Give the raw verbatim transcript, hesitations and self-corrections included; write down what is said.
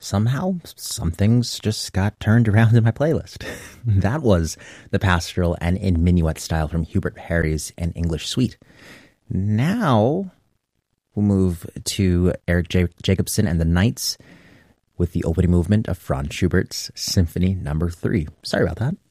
somehow some things just got turned around in my playlist. That was the Pastoral and in Minuet style from Hubert Parry's An English Suite. Now we'll move to Eric J- Jacobson and the Knights with the opening movement of Franz Schubert's Symphony Number Three. Sorry about that.